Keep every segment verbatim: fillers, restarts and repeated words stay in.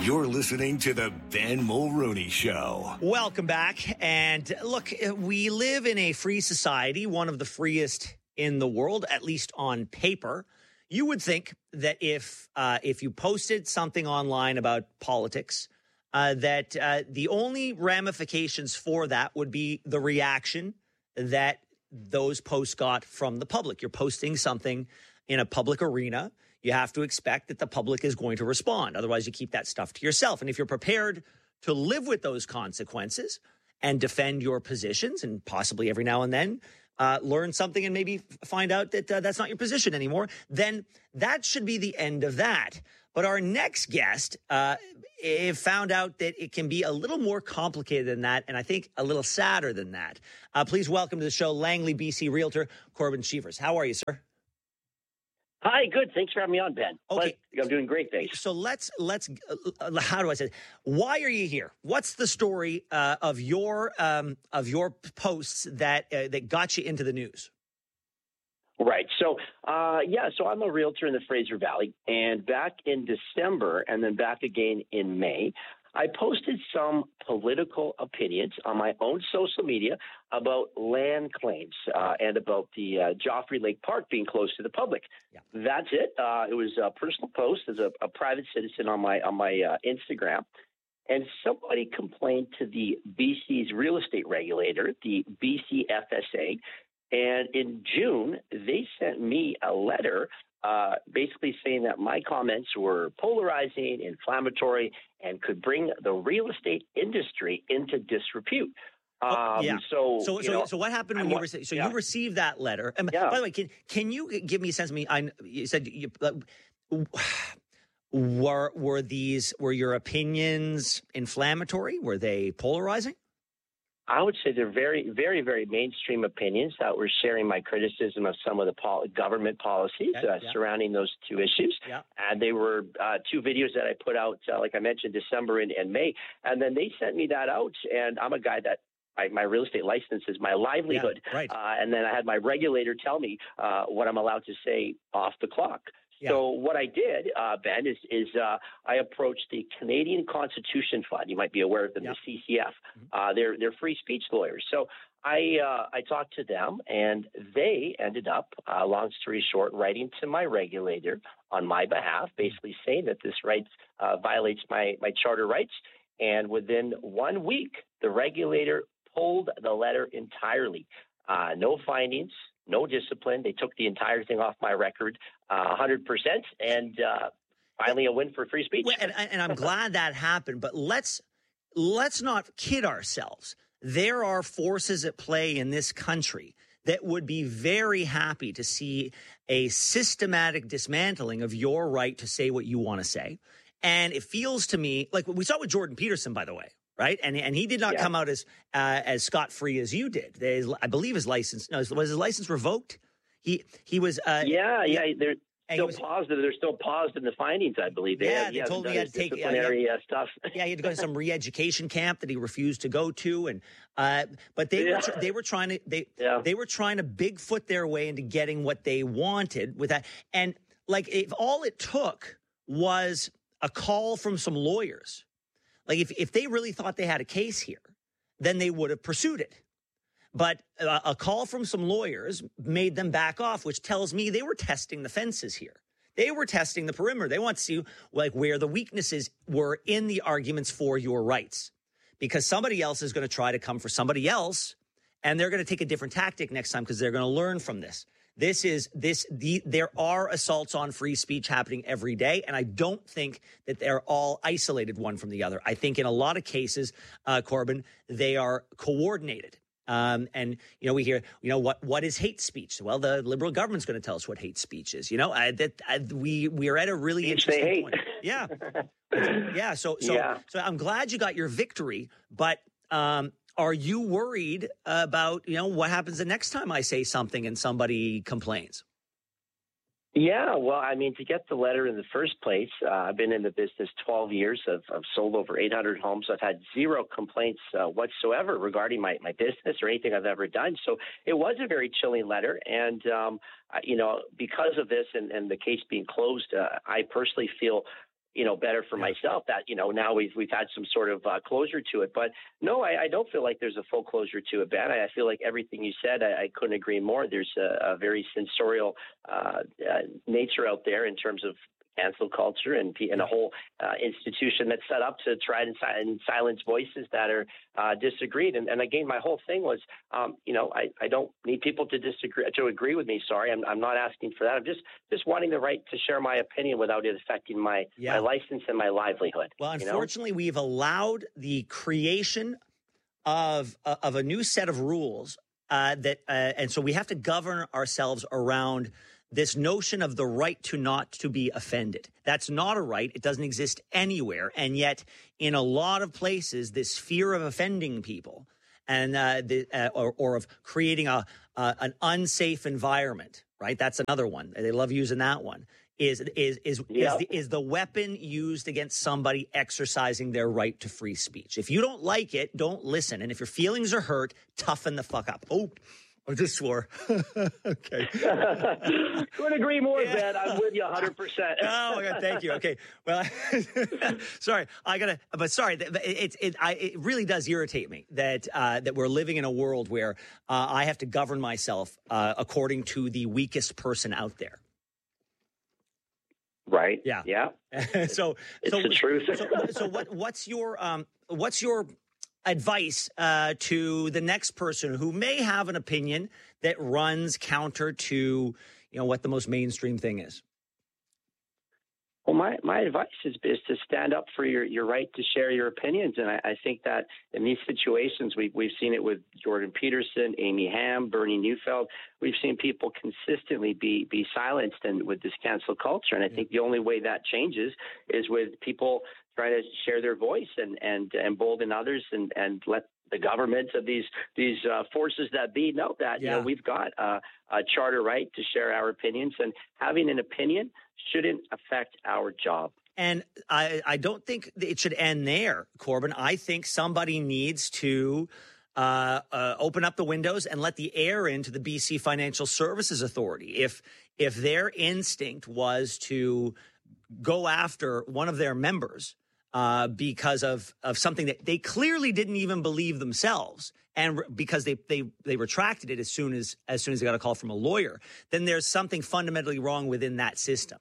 You're listening to the Ben Mulroney Show. Welcome back. And look, we live in a free society, one of the freest in the world, at least on paper. You would think that if uh, if you posted something online about politics, uh, that uh, the only ramifications for that would be the reaction that those posts got from the public. You're posting something in a public arena. You have to expect that the public is going to respond. Otherwise, you keep that stuff to yourself. And if you're prepared to live with those consequences and defend your positions and possibly every now and then uh, learn something and maybe find out that uh, that's not your position anymore, then that should be the end of that. But our next guest uh, found out that it can be a little more complicated than that, and I think a little sadder than that. Uh, please welcome to the show Langley, B C realtor Corbin Cheevers. How are you, sir? Hi, good. Thanks for having me on, Ben. Okay. I'm doing great, thanks. So let's, let's, uh, how do I say it? Why are you here? What's the story uh, of your um, of your posts that uh, that got you into the news? Right. So, uh, yeah, so I'm a realtor in the Fraser Valley. And back in December and then back again in May, I posted some political opinions on my own social media about land claims uh, and about the uh, Joffrey Lake Park being closed to the public. Yeah. That's it. Uh, it was a personal post as a, a private citizen on my on my uh, Instagram. And somebody complained to the B C's real estate regulator, the B C F S A. And in June, they sent me a letter uh, basically saying that my comments were polarizing, inflammatory, and could bring the real estate industry into disrepute. Um, oh, yeah. So, so, so, know, so what happened when I'm, you received? So yeah. you received that letter. Um, yeah. By the way, can can you give me a sense of me? I you said you, uh, were were these were your opinions inflammatory? Were they polarizing? I would say they're very, very, very mainstream opinions that were sharing my criticism of some of the pol- government policies okay, uh, yeah. surrounding those two issues. Yeah. And they were uh, two videos that I put out, uh, like I mentioned, December and, and May. And then they sent me that out. And I'm a guy that I, my real estate license is my livelihood. Yeah, right. Uh, and then I had my regulator tell me uh, what I'm allowed to say off the clock. Yeah. So what I did, uh, Ben, is, is uh, I approached the Canadian Constitution Fund. You might be aware of them, yep. the C C F. Uh, they're they're free speech lawyers. So I uh, I talked to them, and they ended up, uh, long story short, writing to my regulator on my behalf, basically saying that this right uh, violates my my charter rights. And within one week, the regulator pulled the letter entirely. Uh, no findings. No discipline. They took the entire thing off my record, uh, one hundred percent, and uh, finally a win for free speech. Well, and, and I'm glad that happened, but let's let's not kid ourselves. There are forces at play in this country that would be very happy to see a systematic dismantling of your right to say what you want to say. And it feels to me like we saw with Jordan Peterson, by the way. Right. And and he did not yeah. come out as uh, as scot-free as you did. There's, I believe his license no, was his license revoked? He he was. Uh, yeah, yeah. They're still was, positive. They're still paused in the findings, I believe. They yeah, had, they told me he had to take disciplinary uh, uh, stuff. Yeah, he had to go to some re-education camp that he refused to go to. And uh, but they yeah. were they were trying to they yeah. they were trying to Bigfoot their way into getting what they wanted with that. And like if all it took was a call from some lawyers. Like, if, if they really thought they had a case here, then they would have pursued it. But uh, a call from some lawyers made them back off, which tells me they were testing the fences here. They were testing the perimeter. They want to see, like, where the weaknesses were in the arguments for your rights. Because somebody else is going to try to come for somebody else, and they're going to take a different tactic next time because they're going to learn from this. This is this. The, there are assaults on free speech happening every day, and I don't think that they're all isolated one from the other. I think in a lot of cases, uh, Corbin, they are coordinated. Um, and you know, we hear, you know, what what is hate speech? Well, the Liberal government's going to tell us what hate speech is. You know, I, that I, we we are at a really speech interesting point. Yeah, yeah. So so yeah. so I'm glad you got your victory, but. Um, Are you worried about, you know, what happens the next time I say something and somebody complains? Yeah, well, I mean, to get the letter in the first place, uh, I've been in the business twelve years. I've, I've sold over eight hundred homes. I've had zero complaints uh, whatsoever regarding my, my business or anything I've ever done. So it was a very chilling letter. And, um, you know, because of this and, and the case being closed, uh, I personally feel you know, better for myself that, you know, now we've we've had some sort of uh, closure to it. But no, I, I don't feel like there's a full closure to it, Ben. I, I feel like everything you said, I, I couldn't agree more. There's a, a very sensorial uh, uh, nature out there in terms of cancel culture and, and a whole uh, institution that's set up to try and, si- and silence voices that are uh, disagreed. And, and again, my whole thing was, um, you know, I, I don't need people to disagree, to agree with me. Sorry, I'm, I'm not asking for that. I'm just just wanting the right to share my opinion without it affecting my, yeah. my license and my livelihood. Well, unfortunately, you know? we've allowed the creation of uh, of a new set of rules uh, that, uh, and so we have to govern ourselves around this notion of the right to not to be offended. That's not a right. It doesn't exist anywhere. And yet, in a lot of places, this fear of offending people and uh, the, uh, or, or of creating a uh, an unsafe environment, right? That's another one. They love using that one. Is is is yep. is, the, is the weapon used against somebody exercising their right to free speech? If you don't like it, don't listen. And if your feelings are hurt, toughen the fuck up. Oh. I just swore. Okay. Couldn't agree more, yeah. Ben. I'm with you one hundred percent. Oh, my God. Thank you. Okay. Well, sorry. I got to, but sorry. It, it, it, I, it really does irritate me that uh, that we're living in a world where uh, I have to govern myself uh, according to the weakest person out there. Right. Yeah. Yeah. so, it's so, the truth. so, so what, what's your, um, what's your, advice uh, to the next person who may have an opinion that runs counter to, you know, what the most mainstream thing is? Well, my, my advice is, is to stand up for your, your right to share your opinions. And I, I think that in these situations, we, we've seen it with Jordan Peterson, Amy Hamm, Bernie Neufeld. We've seen people consistently be be silenced and with this cancel culture. And I think the only way that changes is with people trying to share their voice and, and embolden others and, and let the government of these these uh, forces that be know that yeah. you know we've got uh, a charter right to share our opinions, and having an opinion shouldn't affect our job. And I, I don't think it should end there, Corbin. I think somebody needs to uh, uh, open up the windows and let the air into the B C Financial Services Authority. If if their instinct was to go after one of their members Uh, because of, of something that they clearly didn't even believe themselves, and re- because they, they they retracted it as soon as as soon as they got a call from a lawyer, then there's something fundamentally wrong within that system.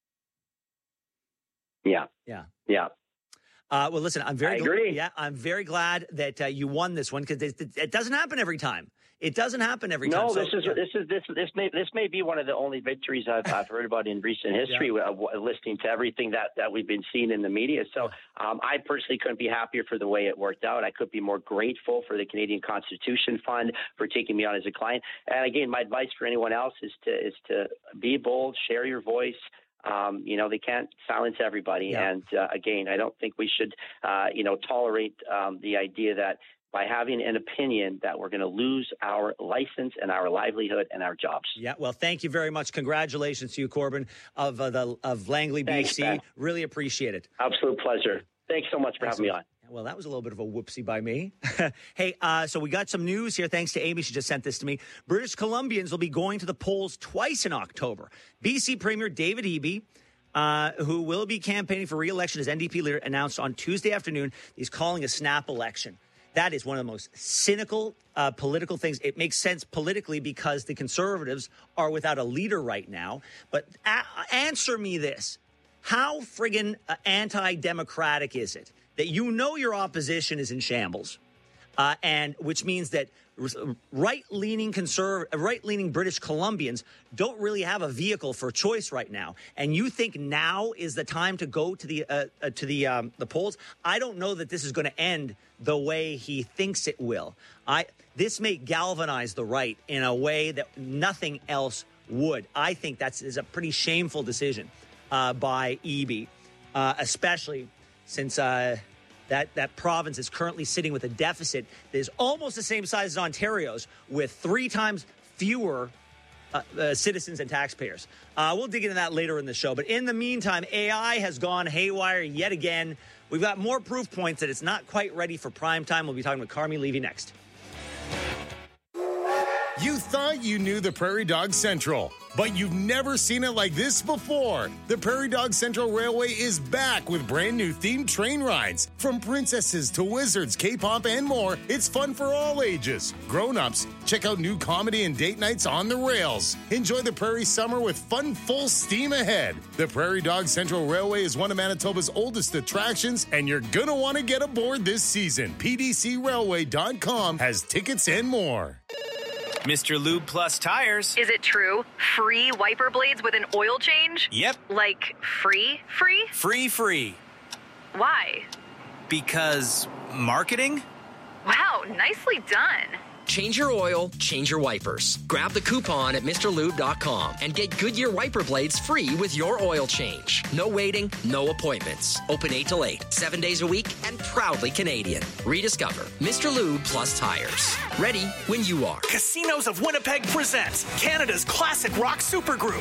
Yeah, yeah, yeah. Uh, well, listen, I'm very I agree. Gl- yeah, I'm very glad that uh, you won this one, because it, it, it doesn't happen every time. It doesn't happen every no, time. No, so, this is yeah. this is this this may this may be one of the only victories I've, I've heard about in recent history, yeah. uh, listening to everything that, that we've been seeing in the media. So um, I personally couldn't be happier for the way it worked out. I could be more grateful for the Canadian Constitution Fund for taking me on as a client. And again, my advice for anyone else is to is to be bold, share your voice. Um, you know, they can't silence everybody. Yeah. And uh, again, I don't think we should, uh, you know, tolerate um, the idea that by having an opinion that we're going to lose our license and our livelihood and our jobs. Yeah, well, thank you very much. Congratulations to you, Corbin, of uh, the of Langley, Thanks, B C. Ben. Really appreciate it. Absolute pleasure. Thanks so much for Thanks having me on. Well, that was a little bit of a whoopsie by me. Hey, uh, so we got some news here. Thanks to Amy. She just sent this to me. British Columbians will be going to the polls twice in October. B C Premier David Eby, uh, who will be campaigning for re-election as N D P leader, announced on Tuesday afternoon he's calling a snap election. That is one of the most cynical uh, political things. It makes sense politically because the Conservatives are without a leader right now. But a- answer me this. How friggin' uh, anti-democratic is it that you know your opposition is in shambles, uh, and which means that right-leaning conserv- right-leaning British Columbians don't really have a vehicle for choice right now, and you think now is the time to go to the uh, uh, to the um, the polls? I don't know that this is going to end the way he thinks it will. I this may galvanize the right in a way that nothing else would. I think that's is a pretty shameful decision uh, by Eby, uh, especially since. Uh, That that province is currently sitting with a deficit that is almost the same size as Ontario's, with three times fewer uh, uh, citizens and taxpayers. Uh, we'll dig into that later in the show. But in the meantime, A I has gone haywire yet again. We've got more proof points that it's not quite ready for prime time. We'll be talking with Carmi Levy next. You thought you knew the Prairie Dog Central. but you've never seen it like this before. The Prairie Dog Central Railway is back with brand new themed train rides. From princesses to wizards, K-pop, and more, it's fun for all ages. Grown-ups, check out new comedy and date nights on the rails. Enjoy the Prairie summer with fun full steam ahead. The Prairie Dog Central Railway is one of Manitoba's oldest attractions, and you're going to want to get aboard this season. P D C railway dot com has tickets and more. Mister Lube Plus Tires. Is it true? Free wiper blades with an oil change? Yep. Like free, free? Free, free. Why? Because marketing? Wow, nicely done. Change your oil, change your wipers. Grab the coupon at Mr Lube dot com and get Goodyear wiper blades free with your oil change. No waiting, no appointments. Open eight till eight, seven days a week, and proudly Canadian. Rediscover Mister Lube Plus Tires. Ready when you are. Casinos of Winnipeg presents Canada's classic rock supergroup,